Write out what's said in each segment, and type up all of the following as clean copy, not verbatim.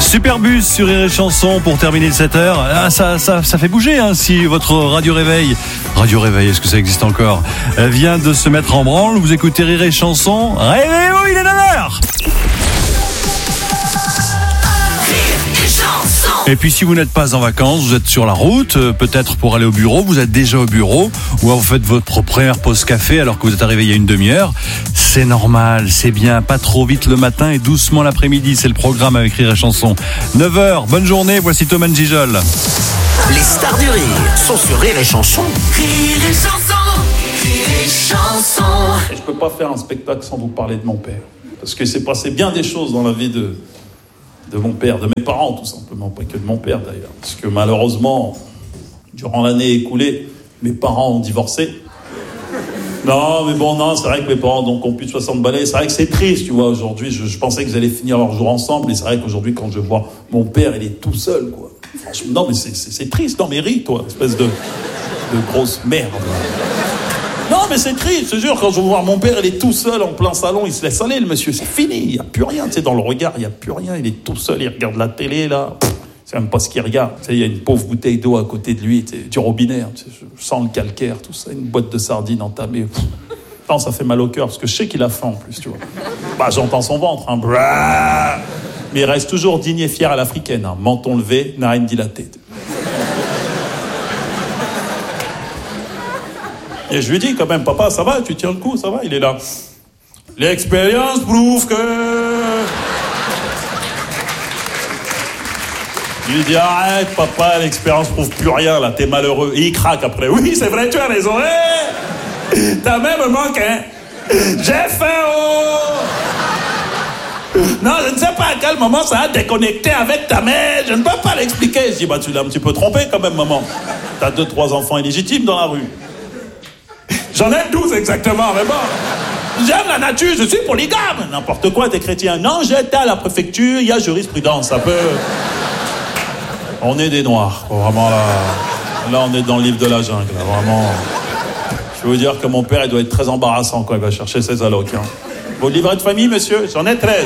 Superbus sur Rire et Chanson pour terminer 7h. Ah, ça fait bouger si votre radio réveil, est-ce que ça existe encore, vient de se mettre en branle. Vous écoutez Rire et Chanson. Réveillez-vous, il est 9h. Et puis si vous n'êtes pas en vacances, vous êtes sur la route, peut-être pour aller au bureau, vous êtes déjà au bureau, ou vous faites votre première pause café alors que vous êtes arrivé il y a une demi-heure. C'est normal, c'est bien, pas trop vite le matin et doucement l'après-midi, c'est le programme avec Rire et Chanson. 9h, bonne journée, voici Thomas Gijol. Les stars du rire sont sur Rire et Chanson. Rire et Chanson, Rire et Chanson. Je peux pas faire un spectacle sans vous parler de mon père, parce que s'est passé bien des choses dans la vie de mon père, de mes parents tout simplement, pas que de mon père d'ailleurs. Parce que malheureusement, durant l'année écoulée, mes parents ont divorcé. Non, mais bon, non, c'est vrai que mes parents donc, ont plus de 60 balais. C'est vrai que c'est triste, tu vois, aujourd'hui. Je pensais qu'ils allaient finir leur jour ensemble. Et c'est vrai qu'aujourd'hui, quand je vois mon père, il est tout seul, quoi. Franchement, non, mais c'est triste. Non, mais ris, toi, espèce de grosse merde. Non, mais c'est triste, je te jure, quand je vois mon père, il est tout seul en plein salon, il se laisse aller, le monsieur, c'est fini, il n'y a plus rien, tu sais, dans le regard, il n'y a plus rien, il est tout seul, il regarde la télé, là, c'est même pas ce qu'il regarde, tu sais, il y a une pauvre bouteille d'eau à côté de lui, tu sais, du robinet, tu sais, je sens le calcaire, tout ça, une boîte de sardines entamée, non, ça fait mal au cœur, parce que je sais qu'il a faim en plus, tu vois. Bah, j'entends son ventre, hein, mais il reste toujours digne et fier à l'africaine, hein, menton levé, narine dilatée. Et je lui dis quand même, papa, ça va, tu tiens le coup, ça va, il est là. L'expérience prouve que... Je lui dis, arrête, papa, l'expérience prouve plus rien, là, t'es malheureux. Et il craque après. Oui, c'est vrai, tu as raison. Hey, ta mère me manque, hein. J'ai faim, oh. Non, je ne sais pas à quel moment ça a déconnecté avec ta mère. Je ne peux pas l'expliquer. Je dis, bah, tu l'as un petit peu trompé quand même, maman. T'as 2-3 enfants illégitimes dans la rue. J'en ai 12 exactement, mais bon. J'aime la nature, je suis polygame. N'importe quoi, t'es chrétien. Non, j'étais à la préfecture, il y a jurisprudence, ça peut... On est des noirs, quoi, vraiment là. Là, on est dans le livre de la jungle, là, vraiment. Je veux vous dire que mon père, il doit être très embarrassant quand il va chercher ses allocs. Hein. Vos livrets de famille, monsieur? J'en ai 13.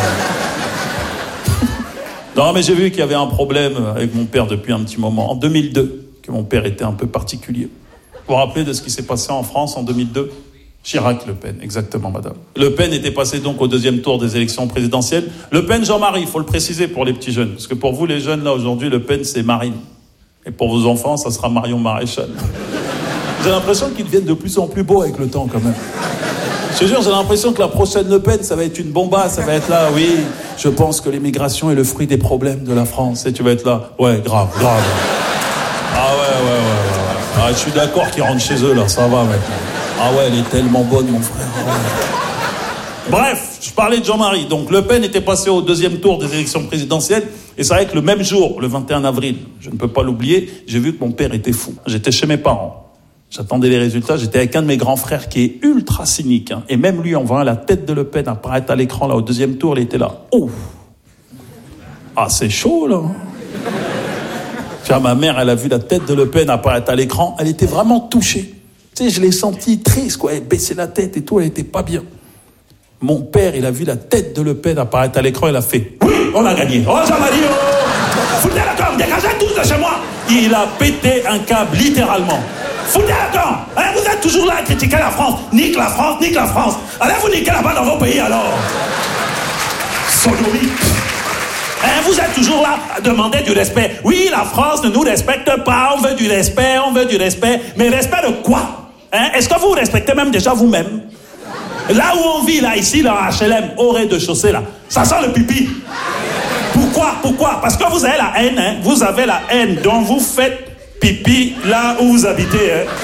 Non, mais j'ai vu qu'il y avait un problème avec mon père depuis un petit moment. En 2002, que mon père était un peu particulier. Vous vous rappelez de ce qui s'est passé en France en 2002? Chirac-Le Pen, exactement, madame. Le Pen était passé donc au deuxième tour des élections présidentielles. Le Pen, Jean-Marie, il faut le préciser pour les petits jeunes. Parce que pour vous, les jeunes, là, aujourd'hui, Le Pen, c'est Marine. Et pour vos enfants, ça sera Marion Maréchal. J'ai l'impression qu'ils deviennent de plus en plus beaux avec le temps, quand même. Je te jure, j'ai l'impression que la prochaine Le Pen, ça va être une bombasse. Ça va être là, oui, je pense que l'immigration est le fruit des problèmes de la France. Et tu vas être là, ouais, grave. Ah ouais. Ah, je suis d'accord qu'ils rentrent chez eux, là, ça va, mec. Ah ouais, elle est tellement bonne, mon frère. Ouais. Bref, je parlais de Jean-Marie. Donc, Le Pen était passé au deuxième tour des élections présidentielles. Et c'est vrai que le même jour, le 21 avril, je ne peux pas l'oublier, j'ai vu que mon père était fou. J'étais chez mes parents. J'attendais les résultats. J'étais avec un de mes grands frères qui est ultra cynique. Hein. Et même lui, en voyant la tête de Le Pen apparaître à l'écran, là, au deuxième tour, il était là. Oh! Ah, c'est chaud, là. Tu vois, ma mère, elle a vu la tête de Le Pen apparaître à l'écran. Elle était vraiment touchée. Tu sais, je l'ai sentie triste, quoi. Elle baissait la tête et tout, elle était pas bien. Mon père, il a vu la tête de Le Pen apparaître à l'écran, il a fait « Oui, on a gagné. Oh, Jean-Marie, oh! Foutez la camp, dégagez tous de chez moi !» Il a pété un câble, littéralement. Foutez la camp! Hein, vous êtes toujours là à critiquer la France. Nique la France, nique la France. Allez vous niquer là-bas dans vos pays, alors. Sodomie. Hein, vous êtes toujours là à demander du respect. Oui, la France ne nous respecte pas, on veut du respect. Mais respect de quoi? Hein? Est-ce que vous respectez même déjà vous-même? Là où on vit, là, ici, là, en HLM, au rez-de-chaussée, là, ça sent le pipi. Pourquoi? Parce que vous avez la haine, hein? Vous avez la haine, donc vous faites pipi là où vous habitez, hein?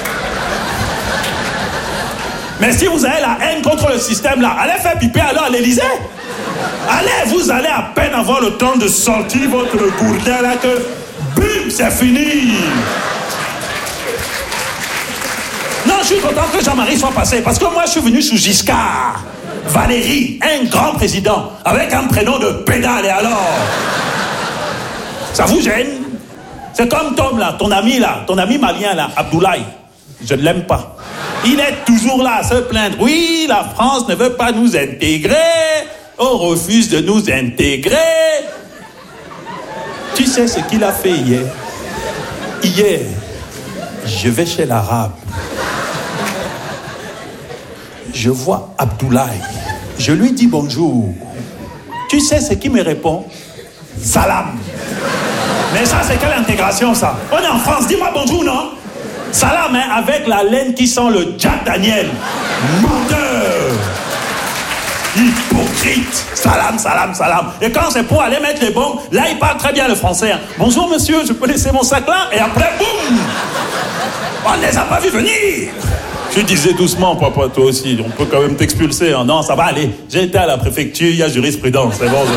Mais si vous avez la haine contre le système, là, allez faire pipi alors à l'Élysée. Allez, vous allez à peine avoir le temps de sortir votre gourdin là que bim, c'est fini. Non, je suis content que Jean-Marie soit passé parce que moi je suis venu sous Giscard. Valéry, un grand président avec un prénom de pédale, et alors? Ça vous gêne? C'est comme Tom là, ton ami malien là, Abdoulaye. Je ne l'aime pas. Il est toujours là à se plaindre. Oui, la France ne veut pas nous intégrer. On refuse de nous intégrer. Tu sais ce qu'il a fait hier? Hier, je vais chez l'arabe. Je vois Abdoulaye. Je lui dis bonjour. Tu sais ce qu'il me répond? Salam. Mais ça, c'est quelle intégration, ça? On est en France, dis-moi bonjour, non? Salam, hein, avec la laine qui sent le Jack Daniel. Menteur. Hypocrite. Salam, salam, salam. Et quand c'est pour aller mettre les bombes, là, il parle très bien le français. Hein. Bonjour, monsieur, je peux laisser mon sac là? Et après, boum! On ne les a pas vus venir. Tu disais doucement, papa, toi aussi. On peut quand même t'expulser. Hein. Non, ça va aller. J'ai été à la préfecture, il y a jurisprudence. C'est bon,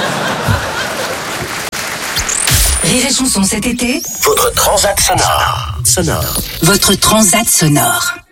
Rire et Chanson cet été. Votre transat sonore. Votre transat sonore.